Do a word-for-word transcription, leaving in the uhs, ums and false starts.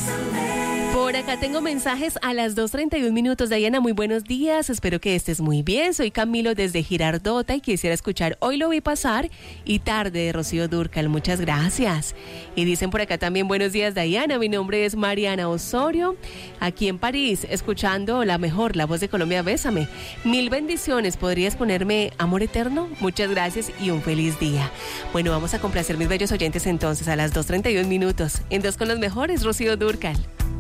Por acá tengo mensajes a las dos treinta y un minutos. Diana, muy buenos días. Espero que estés muy bien. Soy Camilo desde Girardota y quisiera escuchar Hoy lo vi pasar y Tarde de Rocío Dúrcal. Muchas gracias. Y dicen por acá también buenos días, Diana. Mi nombre es Mariana Osorio, aquí en París, escuchando la mejor, la voz de Colombia, Bésame. Mil bendiciones. ¿Podrías ponerme Amor Eterno? Muchas gracias y un feliz día. Bueno, vamos a complacer mis bellos oyentes entonces a las dos treinta y un minutos. En Dos con los Mejores, Rocío Dúrcal.